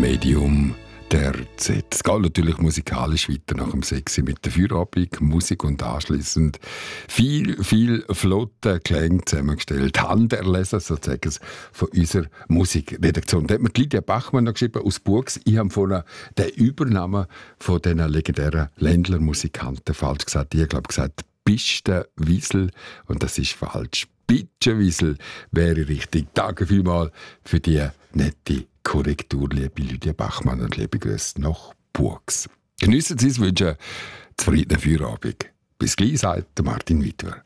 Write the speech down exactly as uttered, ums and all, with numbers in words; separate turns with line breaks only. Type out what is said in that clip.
Medium der Z. Es geht natürlich musikalisch weiter nach dem Sexy mit der Feierabend, Musik und anschliessend viel, viel flotte Klänge zusammengestellt. Handerlesen, sozusagen, von unserer Musikredaktion. Da hat mir Lydia Bachmann noch geschrieben aus Burgs. Ich habe von der Übernahme von diesen legendären Ländler-Musikanten falsch gesagt. Ich habe gesagt, Pistenwiesel, und das ist falsch. Bitschenwiesel wäre richtig. Danke vielmals für die nette Korrektur, liebe Lydia Bachmann, und liebe Grüße nach Burgs. Geniessen Sie es, wünschen zufriedenen Feierabend. Bis gleich, sagt Martin Wittwer.